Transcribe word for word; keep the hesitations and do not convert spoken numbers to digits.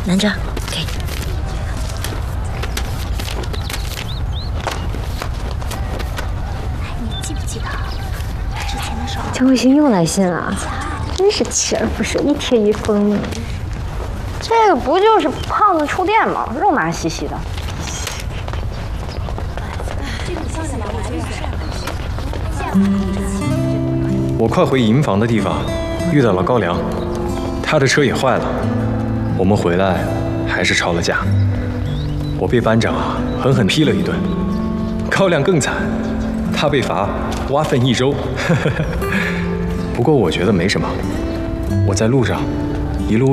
拿着，给。 你记不记得之前的时候？ 江慧欣又来信了，真是锲而不舍，一天一封。这个不就是胖子触电吗？肉麻兮兮的。 我快回营房的地方遇到了高粱，他的车也坏了。我们回来还是吵了架，我被班长啊狠狠批了一顿。高粱更惨，他被罚挖粪一周。不过我觉得没什么，我在路上